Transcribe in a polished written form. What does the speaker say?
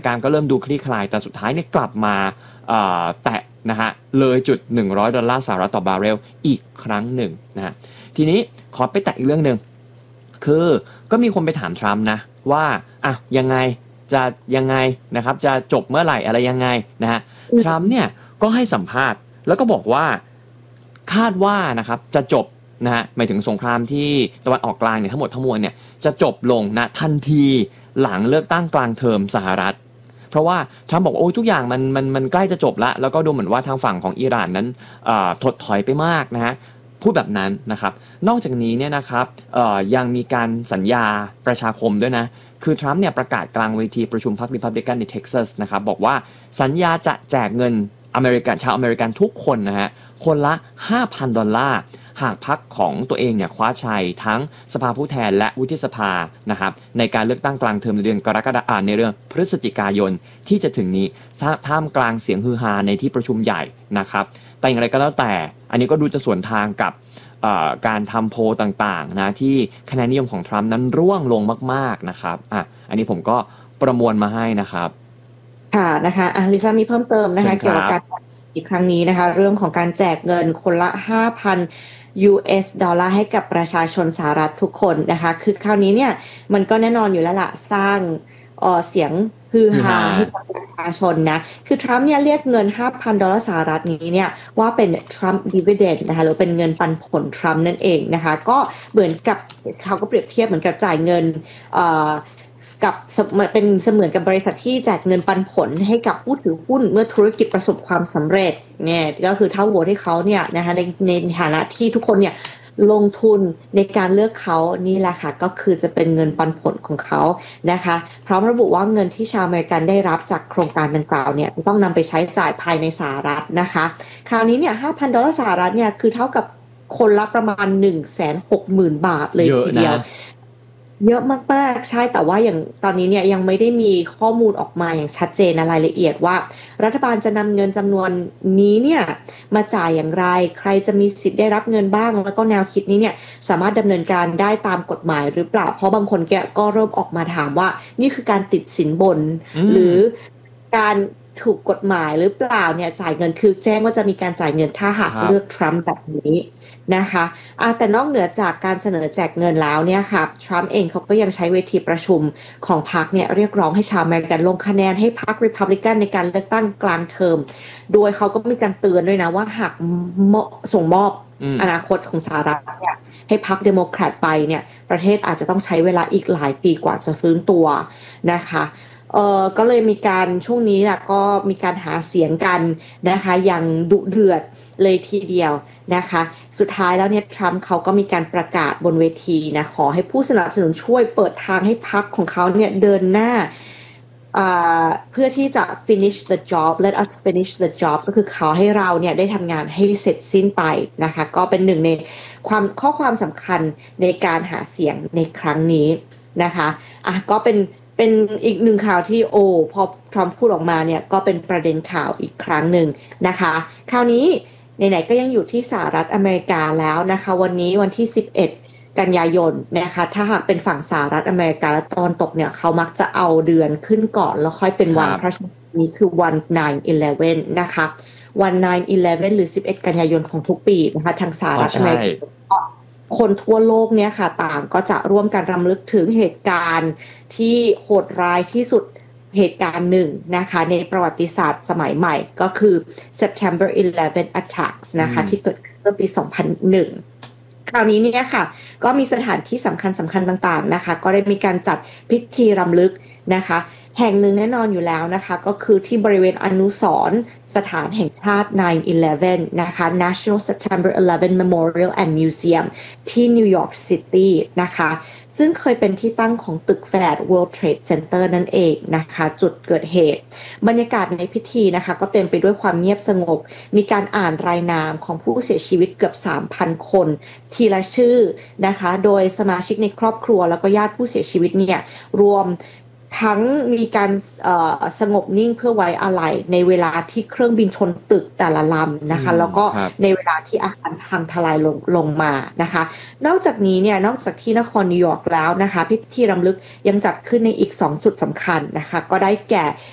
การณ์ก็เริ่มดูคลี่คลายแต่สุดท้ายเนี่ยกลับมาแตะนะฮะเลยจุด$100ต่อบาร์เรลอีกครั้งหนึ่งนะฮะทีนี้ขอไปแตะอีกเรื่องนึงคือก็มีคนไปถามทรัมป์นะว่าอ่ะยังไงจะยังไงนะครับจะจบเมื่อไหร่อะไรยังไงนะฮะทรัมป์เนี่ยก็ให้สัมภาษณ์แล้วก็บอกว่าคาดว่านะครับจะจบนะฮะหมายถึงสงครามที่ตะวันออกกลางเนี่ยทั้งหมดทั้งมวลเนี่ยจะจบลงนะทันทีหลังเลือกตั้งกลางเทอมสหรัฐเพราะว่าทรัมป์บอกว่าโอ้ยทุกอย่างมันใกล้จะจบแล้วก็ดูเหมือนว่าทางฝั่งของอิหร่านนั้นถดถอยไปมากนะฮะพูดแบบนั้นนะครับนอกจากนี้เนี่ยนะครับยังมีการสัญญาประชาคมด้วยนะคือทรัมป์เนี่ยประกาศกลางเวทีประชุมพรรครีพับลิกันในเท็กซัสนะครับบอกว่าสัญญาจะแจกเงินชาวอเมริกันทุกคนนะฮะคนละ$5,000หากพรรคของตัวเองเนี่ยคว้าชัยทั้งสภาผู้แทนและวุฒิสภานะครับในการเลือกตั้งกลางเทอมในเดือนกรกฎาคมในเดือนพฤศจิกายนที่จะถึงนี้ท่ามกลางเสียงฮือฮาในที่ประชุมใหญ่นะครับแต่อย่างไรก็แล้วแต่อันนี้ก็ดูจะสวนทางกับการทำโพลต่างๆนะที่คะแนนนิยมของทรัมป์นั้นร่วงลงมากๆนะครับอันนี้ผมก็ประมวลมาให้นะครับค่ะนะคะลิซ่ามีเพิ่มเติมนะคะเกี่ยวกับการอีกครั้งนี้นะคะเรื่องของการแจกเงินคนละ$5,000ให้กับประชาชนสหรัฐทุกคนนะคะคือคราวนี้เนี่ยมันก็แน่นอนอยู่แล้วล่ะสร้างเสียงฮือฮาให้กับประชาชนนะคือทรัมป์เนี่ยเรียกเงิน$5,000สหรัฐนี้เนี่ยว่าเป็น Trump dividend นะคะหรือเป็นเงินปันผลทรัมป์นั่นเองนะคะก็เหมือนกับเขาก็เปรียบเทียบเหมือนกับจ่ายเงินกับเป็นเสมือนกับบริษัทที่แจกเงินปันผลให้กับผู้ถือหุ้นเมื่อธุรกิจประสบความสำเร็จเนี่ยก็คือเท่าโหวตให้เขาเนี่ยนะคะในฐานะที่ทุกคนเนี่ยลงทุนในการเลือกเขานี่แหละค่ะก็คือจะเป็นเงินปันผลของเขานะคะพร้อมระบุว่าเงินที่ชาวอเมริกันได้รับจากโครงการดังกล่าวเนี่ยต้องนำไปใช้จ่ายภายในสหรัฐนะคะคราวนี้เนี่ย$5,000สหรัฐเนี่ยคือเท่ากับคนละประมาณ160,000 บาทเลยทีเดียวเยอะมากๆใช่แต่ว่าอย่างตอนนี้เนี่ยยังไม่ได้มีข้อมูลออกมาอย่างชัดเจนรายละเอียดว่ารัฐบาลจะนำเงินจำนวนนี้เนี่ยมาจ่ายอย่างไรใครจะมีสิทธิ์ได้รับเงินบ้างแล้วก็แนวคิดนี้เนี่ยสามารถดำเนินการได้ตามกฎหมายหรือเปล่าเพราะบางคนก็เริ่มออกมาถามว่านี่คือการติดสินบนหรือการถูกกฎหมายหรือเปล่าเนี่ยจ่ายเงินคือแจ้งว่าจะมีการจ่ายเงินถ้าหากเลือกทรัมป์แบบนี้นะคะแต่นอกเหนือจากการเสนอแจกเงินแล้วเนี่ยค่ะทรัมป์เองเขาก็ยังใช้เวทีประชุมของพรรคเนี่ยเรียกร้องให้ชาวอเมริกันลงคะแนนให้พรรครีพับลิกันในการเลือกตั้งกลางเทอมโดยเขาก็มีการเตือนด้วยนะว่าหากส่งมอบอนาคตของสหรัฐเนี่ยให้พรรคเดโมแครตไปเนี่ยประเทศอาจจะต้องใช้เวลาอีกหลายปีกว่าจะฟื้นตัวนะคะก็เลยมีการช่วงนี้แหละก็มีการหาเสียงกันนะคะอย่างดุเดือดเลยทีเดียวนะคะสุดท้ายแล้วเนี่ยทรัมป์เขาก็มีการประกาศบนเวทีนะขอให้ผู้สนับสนุนช่วยเปิดทางให้พรรคของเขาเนี่ยเดินหน้าเพื่อที่จะ finish the job let us finish the job ก็คือขอให้เราเนี่ยได้ทำงานให้เสร็จสิ้นไปนะคะก็เป็นหนึ่งในข้อความสำคัญในการหาเสียงในครั้งนี้นะคะก็เป็นอีกหนึ่งข่าวที่พอทรัมป์พูดออกมาเนี่ยก็เป็นประเด็นข่าวอีกครั้งหนึ่งนะคะคราวนี้ไหนๆก็ยังอยู่ที่สหรัฐอเมริกาแล้วนะคะวันนี้วันที่11กันยายนนะคะถ้าหากเป็นฝั่งสหรัฐอเมริกาและตะวันตกเนี่ยเขามักจะเอาเดือนขึ้นก่อนแล้วค่อยเป็นวันเพราะฉะนั้นนี้คือวัน 9/11 นะคะวัน 9/11 หรือ11กันยายนของทุกปีนะคะทางสหรัฐอเมริกาคนทั่วโลกเนี่ยค่ะต่างก็จะร่วมกันรำลึกถึงเหตุการณ์ที่โหดร้ายที่สุดเหตุการณ์หนึ่งนะคะในประวัติศาสตร์สมัยใหม่ก็คือ September 11 attacks นะคะที่เกิดขึ้นเมื่อปี 2001 คราวนี้เนี่ยค่ะก็มีสถานที่สำคัญต่างๆนะคะก็ได้มีการจัดพิธีรำลึกนะคะแห่งหนึ่งแน่นอนอยู่แล้วนะคะก็คือที่บริเวณอนุสรณ์สถานแห่งชาติ 9/11 นะคะ National September 11 Memorial and Museum ที่นิวยอร์กซิตี้นะคะซึ่งเคยเป็นที่ตั้งของตึกแฝด World Trade Center นั่นเองนะคะจุดเกิดเหตุบรรยากาศในพิธีนะคะก็เต็มไปด้วยความเงียบสงบมีการอ่านรายนามของผู้เสียชีวิตเกือบ 3,000 คนทีละชื่อนะคะโดยสมาชิกในครอบครัวแล้วก็ญาติผู้เสียชีวิตเนี่ยรวมทั้งมีการสงบนิ่งเพื่อไว้อาลัยในเวลาที่เครื่องบินชนตึกแต่ละลำนะคะแล้วก็ในเวลาที่อาคารพังทลายลงมานะคะนอกจากนี้เนี่ยนอกจากที่นครนิวยอร์กแล้วนะคะพิธีรำลึกยังจัดขึ้นในอีก2จุดสำคัญนะคะก็ได้แก่